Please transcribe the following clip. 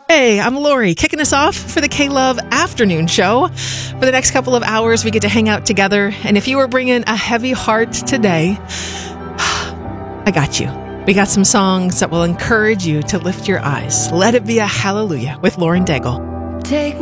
Hey, I'm Lori, kicking us off for the K-Love Afternoon Show. For the next couple of hours, we get to hang out together. And if you were bringing a heavy heart today, I got you. We got some songs that will encourage you to lift your eyes. Let it be a hallelujah with Lauren Daigle. Take